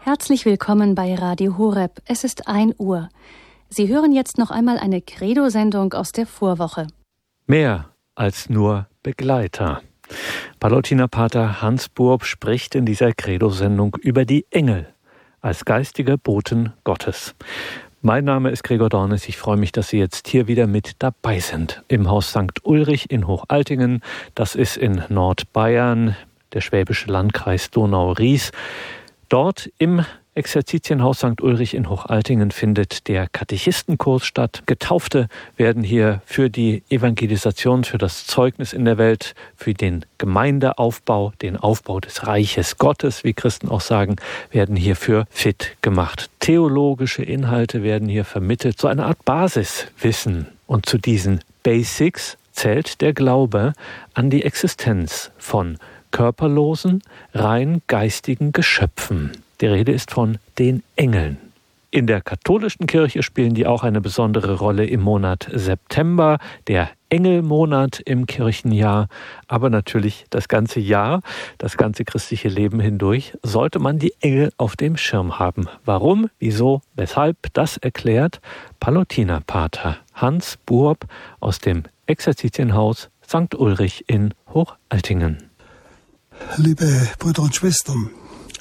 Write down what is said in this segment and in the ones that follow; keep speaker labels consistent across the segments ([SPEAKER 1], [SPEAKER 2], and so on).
[SPEAKER 1] Herzlich willkommen bei Radio Horeb. Es ist 1 Uhr. Sie hören jetzt noch einmal eine Credo-Sendung aus der Vorwoche.
[SPEAKER 2] Mehr als nur Begleiter. Pallottiner-Pater Hans Buob spricht in dieser Credo-Sendung über die Engel als geistige Boten Gottes. Mein Name ist Gregor Dornis. Ich freue mich, dass Sie jetzt hier wieder mit dabei sind. Im Haus St. Ulrich in Hochaltingen. Das ist in Nordbayern, der schwäbische Landkreis Donau-Ries. Dort im Exerzitienhaus St. Ulrich in Hochaltingen findet der Katechistenkurs statt. Getaufte werden hier für die Evangelisation, für das Zeugnis in der Welt, für den Gemeindeaufbau, den Aufbau des Reiches Gottes, wie Christen auch sagen, werden hierfür fit gemacht. Theologische Inhalte werden hier vermittelt, so eine Art Basiswissen. Und zu diesen Basics zählt der Glaube an die Existenz von körperlosen, rein geistigen Geschöpfen. Die Rede ist von den Engeln. In der katholischen Kirche spielen die auch eine besondere Rolle im Monat September, der Engelmonat im Kirchenjahr. Aber natürlich das ganze Jahr, das ganze christliche Leben hindurch, sollte man die Engel auf dem Schirm haben. Warum, wieso, weshalb, das erklärt Pallottiner-Pater Hans Buob aus dem Exerzitienhaus St. Ulrich in Hochaltingen.
[SPEAKER 3] Liebe Brüder und Schwestern,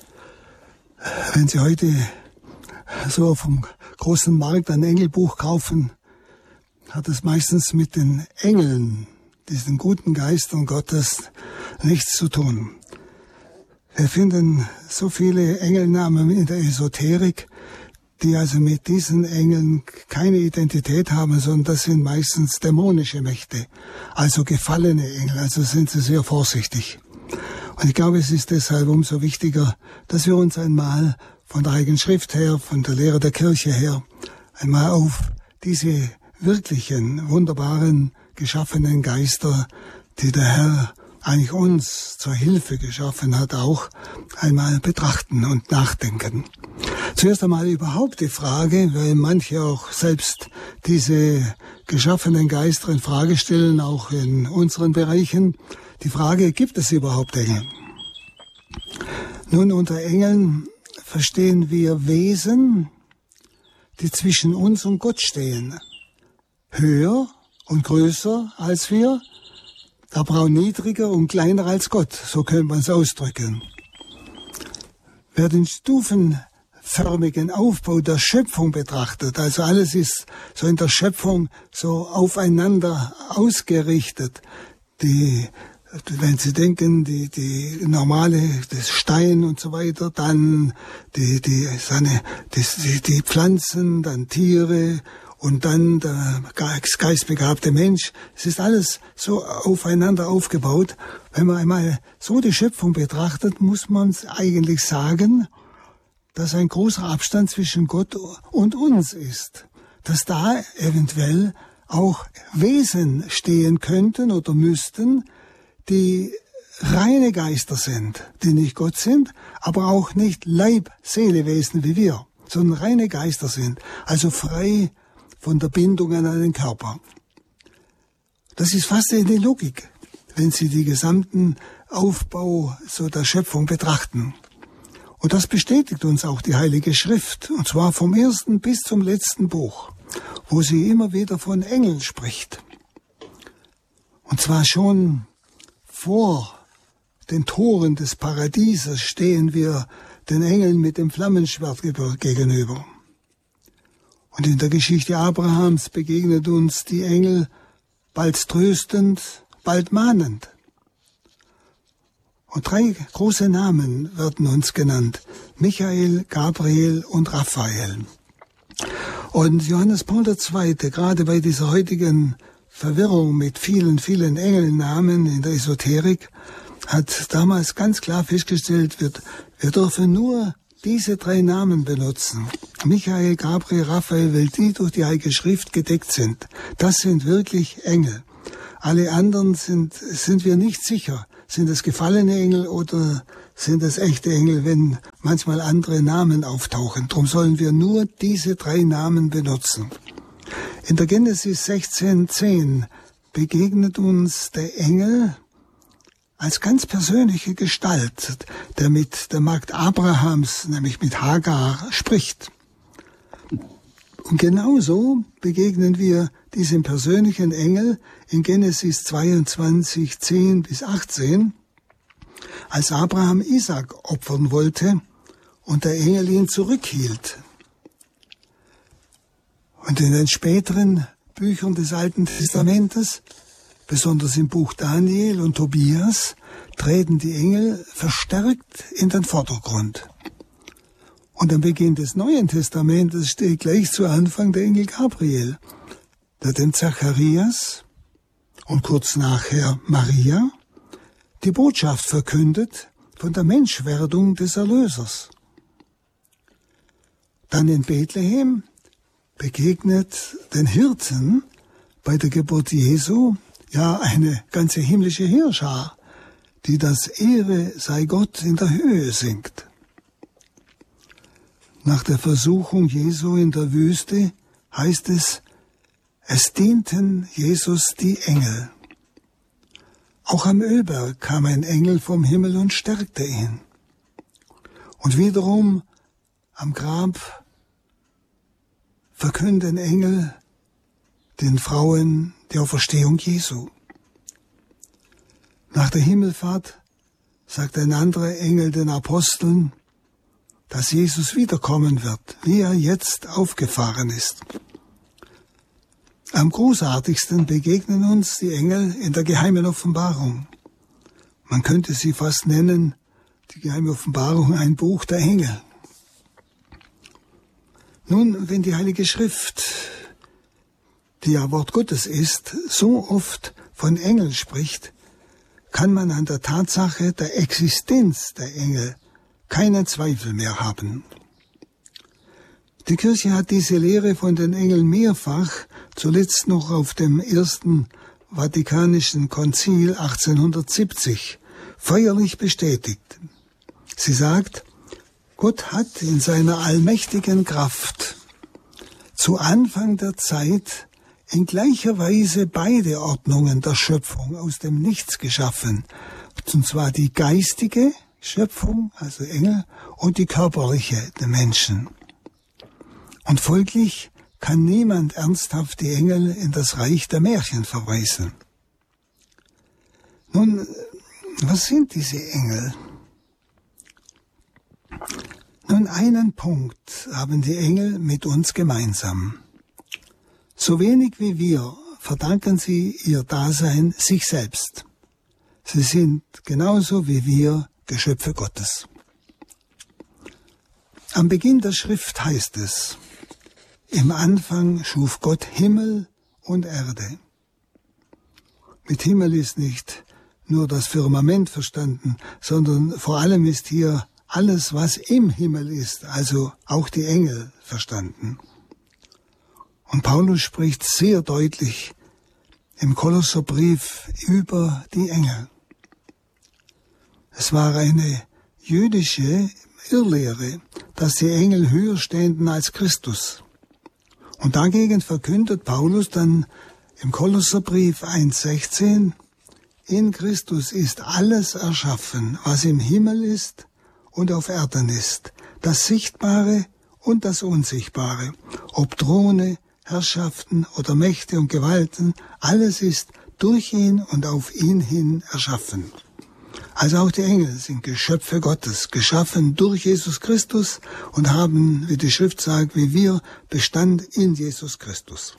[SPEAKER 3] wenn Sie heute so auf dem großen Markt ein Engelbuch kaufen, hat es meistens mit den Engeln, diesen guten Geistern Gottes, nichts zu tun. Wir finden so viele Engelnamen in der Esoterik, die also mit diesen Engeln keine Identität haben, sondern das sind meistens dämonische Mächte, also gefallene Engel, also sind sie sehr vorsichtig. Und ich glaube, es ist deshalb umso wichtiger, dass wir uns einmal von der Heiligen Schrift her, von der Lehre der Kirche her, einmal auf diese wirklichen, wunderbaren, geschaffenen Geister, die der Herr eigentlich uns zur Hilfe geschaffen hat, auch einmal betrachten und nachdenken. Zuerst einmal überhaupt die Frage, weil manche auch selbst diese geschaffenen Geister in Frage stellen, auch in unseren Bereichen, die Frage, gibt es überhaupt Engel? Nun, unter Engeln verstehen wir Wesen, die zwischen uns und Gott stehen. Höher und größer als wir, aber auch niedriger und kleiner als Gott, so könnte man es ausdrücken. Wer den stufenförmigen Aufbau der Schöpfung betrachtet, also alles ist so in der Schöpfung so aufeinander ausgerichtet, wenn Sie denken, die normale, das Stein und so weiter, dann die Pflanzen, dann Tiere und dann der geistbegabte Mensch. Es ist alles so aufeinander aufgebaut. Wenn man einmal so die Schöpfung betrachtet, muss man eigentlich sagen, dass ein großer Abstand zwischen Gott und uns ist. Dass da eventuell auch Wesen stehen könnten oder müssten, die reine Geister sind, die nicht Gott sind, aber auch nicht Leib-Seele-Wesen wie wir, sondern reine Geister sind, also frei von der Bindung an den Körper. Das ist fast eine Logik, wenn Sie die gesamten Aufbau so der Schöpfung betrachten. Und das bestätigt uns auch die Heilige Schrift, und zwar vom ersten bis zum letzten Buch, wo sie immer wieder von Engeln spricht. Und zwar schon vor den Toren des Paradieses stehen wir den Engeln mit dem Flammenschwert gegenüber. Und in der Geschichte Abrahams begegnet uns die Engel bald tröstend, bald mahnend. Und 3 große Namen werden uns genannt: Michael, Gabriel und Raphael. Und Johannes Paul II., gerade bei dieser heutigen Verwirrung mit vielen, vielen Engelnamen in der Esoterik, hat damals ganz klar festgestellt, wir dürfen nur diese 3 Namen benutzen. Michael, Gabriel, Raphael, weil die durch die Heilige Schrift gedeckt sind. Das sind wirklich Engel. Alle anderen sind wir nicht sicher. Sind es gefallene Engel oder sind es echte Engel, wenn manchmal andere Namen auftauchen? Darum sollen wir nur diese 3 Namen benutzen. In der Genesis 16,10 begegnet uns der Engel als ganz persönliche Gestalt, der mit der Magd Abrahams, nämlich mit Hagar, spricht. Und genauso begegnen wir diesem persönlichen Engel in Genesis 22, 10 bis 18, als Abraham Isaak opfern wollte und der Engel ihn zurückhielt. Und in den späteren Büchern des Alten Testamentes, besonders im Buch Daniel und Tobias, treten die Engel verstärkt in den Vordergrund. Und am Beginn des Neuen Testamentes steht gleich zu Anfang der Engel Gabriel, der dem Zacharias und kurz nachher Maria die Botschaft verkündet von der Menschwerdung des Erlösers. Dann in Bethlehem begegnet den Hirten bei der Geburt Jesu ja eine ganze himmlische Heerschar, die das Ehre sei Gott in der Höhe singt. Nach der Versuchung Jesu in der Wüste heißt es, es dienten Jesus die Engel. Auch am Ölberg kam ein Engel vom Himmel und stärkte ihn. Und wiederum am Grab verkünden Engel den Frauen die Auferstehung Jesu. Nach der Himmelfahrt sagt ein anderer Engel den Aposteln, dass Jesus wiederkommen wird, wie er jetzt aufgefahren ist. Am großartigsten begegnen uns die Engel in der geheimen Offenbarung. Man könnte sie fast nennen, die geheime Offenbarung, ein Buch der Engel. Nun, wenn die Heilige Schrift, die ja Wort Gottes ist, so oft von Engeln spricht, kann man an der Tatsache der Existenz der Engel keinen Zweifel mehr haben. Die Kirche hat diese Lehre von den Engeln mehrfach, zuletzt noch auf dem Ersten Vatikanischen Konzil 1870, feierlich bestätigt. Sie sagt, Gott hat in seiner allmächtigen Kraft zu Anfang der Zeit in gleicher Weise beide Ordnungen der Schöpfung aus dem Nichts geschaffen, und zwar die geistige Schöpfung, also Engel, und die körperliche, der Menschen. Und folglich kann niemand ernsthaft die Engel in das Reich der Märchen verweisen. Nun, was sind diese Engel? Nun, einen Punkt haben die Engel mit uns gemeinsam. So wenig wie wir verdanken sie ihr Dasein sich selbst. Sie sind genauso wie wir Geschöpfe Gottes. Am Beginn der Schrift heißt es, im Anfang schuf Gott Himmel und Erde. Mit Himmel ist nicht nur das Firmament verstanden, sondern vor allem ist hier alles, was im Himmel ist, also auch die Engel, verstanden. Und Paulus spricht sehr deutlich im Kolosserbrief über die Engel. Es war eine jüdische Irrlehre, dass die Engel höher ständen als Christus. Und dagegen verkündet Paulus dann im Kolosserbrief 1,16, in Christus ist alles erschaffen, was im Himmel ist und auf Erden ist, das Sichtbare und das Unsichtbare, ob Throne, Herrschaften oder Mächte und Gewalten, alles ist durch ihn und auf ihn hin erschaffen. Also auch die Engel sind Geschöpfe Gottes, geschaffen durch Jesus Christus und haben, wie die Schrift sagt, wie wir, Bestand in Jesus Christus.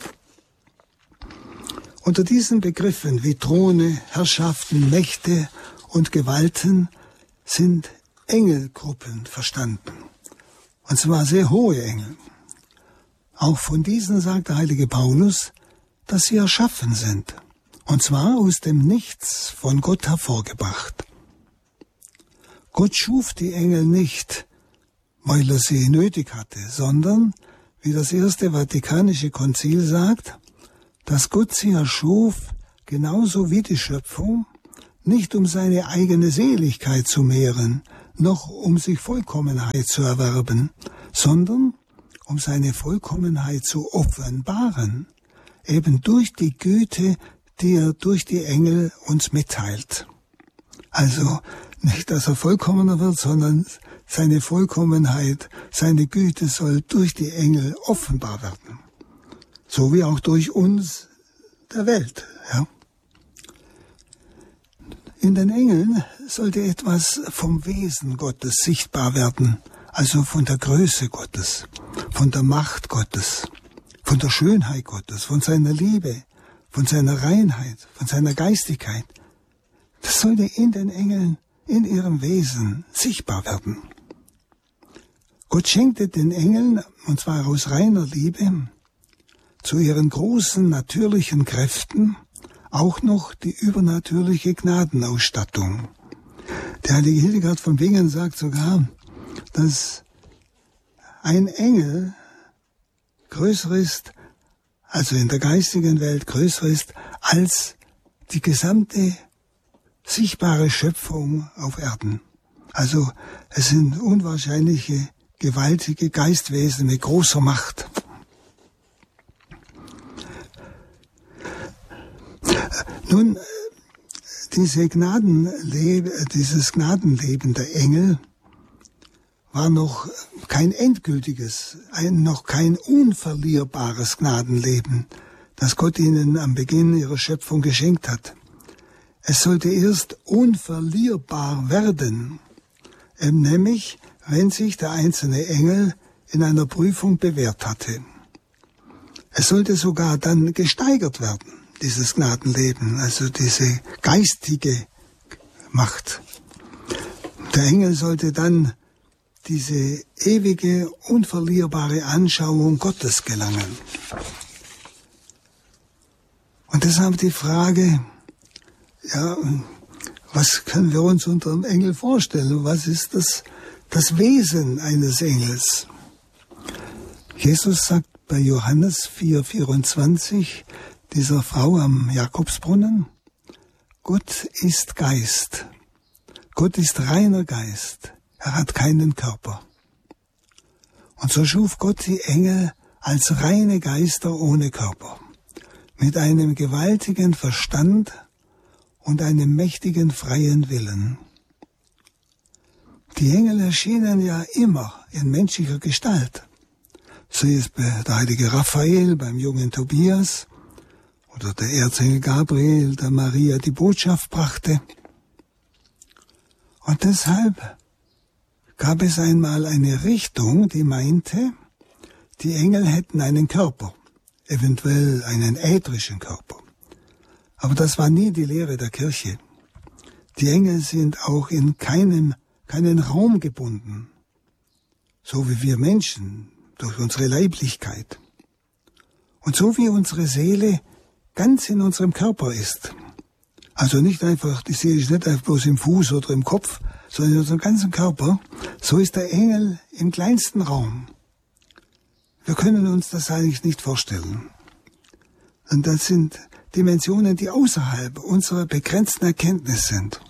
[SPEAKER 3] Unter diesen Begriffen wie Throne, Herrschaften, Mächte und Gewalten sind Engelgruppen verstanden. Und zwar sehr hohe Engel. Auch von diesen sagt der heilige Paulus, dass sie erschaffen sind. Und zwar aus dem Nichts von Gott hervorgebracht. Gott schuf die Engel nicht, weil er sie nötig hatte, sondern, wie das Erste Vatikanische Konzil sagt, dass Gott sie erschuf, genauso wie die Schöpfung, nicht um seine eigene Seligkeit zu mehren, noch um sich Vollkommenheit zu erwerben, sondern um seine Vollkommenheit zu offenbaren, eben durch die Güte, die er durch die Engel uns mitteilt. Also nicht, dass er vollkommener wird, sondern seine Vollkommenheit, seine Güte soll durch die Engel offenbar werden. So wie auch durch uns der Welt. Ja. In den Engeln sollte etwas vom Wesen Gottes sichtbar werden, also von der Größe Gottes, von der Macht Gottes, von der Schönheit Gottes, von seiner Liebe, von seiner Reinheit, von seiner Geistigkeit. Das sollte in den Engeln, in ihrem Wesen sichtbar werden. Gott schenkte den Engeln, und zwar aus reiner Liebe, zu ihren großen natürlichen Kräften auch noch die übernatürliche Gnadenausstattung. Der heilige Hildegard von Bingen sagt sogar, dass ein Engel größer ist, also in der geistigen Welt größer ist, als die gesamte sichtbare Schöpfung auf Erden. Also es sind unwahrscheinliche, gewaltige Geistwesen mit großer Macht. Nun, dieses Gnadenleben der Engel war noch kein endgültiges, noch kein unverlierbares Gnadenleben, das Gott ihnen am Beginn ihrer Schöpfung geschenkt hat. Es sollte erst unverlierbar werden, nämlich wenn sich der einzelne Engel in einer Prüfung bewährt hatte. Es sollte sogar dann gesteigert werden, dieses Gnadenleben, also diese geistige Macht. Der Engel sollte dann diese ewige, unverlierbare Anschauung Gottes gelangen. Und deshalb die Frage, ja, was können wir uns unter einem Engel vorstellen? Was ist das Wesen eines Engels? Jesus sagt bei Johannes 4,24 dieser Frau am Jakobsbrunnen, Gott ist Geist. Gott ist reiner Geist. Er hat keinen Körper. Und so schuf Gott die Engel als reine Geister ohne Körper, mit einem gewaltigen Verstand und einem mächtigen freien Willen. Die Engel erschienen ja immer in menschlicher Gestalt. So ist der heilige Raphael beim jungen Tobias oder der Erzengel Gabriel, der Maria die Botschaft brachte. Und deshalb gab es einmal eine Richtung, die meinte, die Engel hätten einen Körper, eventuell einen ätherischen Körper. Aber das war nie die Lehre der Kirche. Die Engel sind auch in keinen Raum gebunden, so wie wir Menschen durch unsere Leiblichkeit. Und so wie unsere Seele ganz in unserem Körper ist. Also nicht einfach, die Seele ist nicht einfach bloß im Fuß oder im Kopf, sondern in unserem ganzen Körper. So ist der Engel im kleinsten Raum. Wir können uns das eigentlich nicht vorstellen. Und das sind Dimensionen, die außerhalb unserer begrenzten Erkenntnis sind.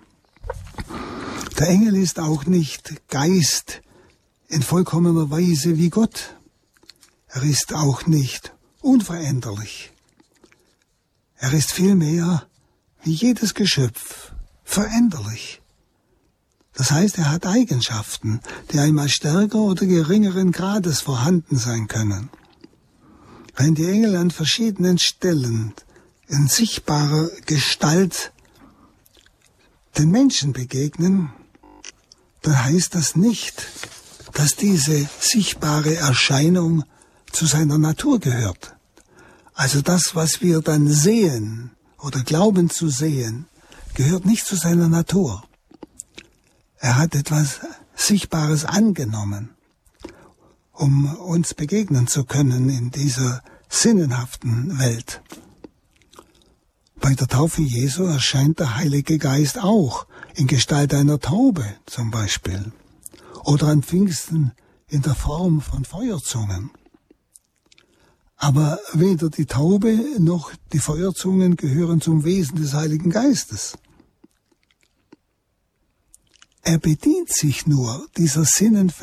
[SPEAKER 3] Der Engel ist auch nicht Geist in vollkommener Weise wie Gott. Er ist auch nicht unveränderlich. Er ist vielmehr, wie jedes Geschöpf, veränderlich. Das heißt, er hat Eigenschaften, die einmal stärker oder geringeren Grades vorhanden sein können. Wenn die Engel an verschiedenen Stellen in sichtbarer Gestalt den Menschen begegnen, dann heißt das nicht, dass diese sichtbare Erscheinung zu seiner Natur gehört. Also das, was wir dann sehen oder glauben zu sehen, gehört nicht zu seiner Natur. Er hat etwas Sichtbares angenommen, um uns begegnen zu können in dieser sinnenhaften Welt. Bei der Taufe Jesu erscheint der Heilige Geist auch in Gestalt einer Taube zum Beispiel oder an Pfingsten in der Form von Feuerzungen. Aber weder die Taube noch die Feuerzungen gehören zum Wesen des Heiligen Geistes. Er bedient sich nur dieser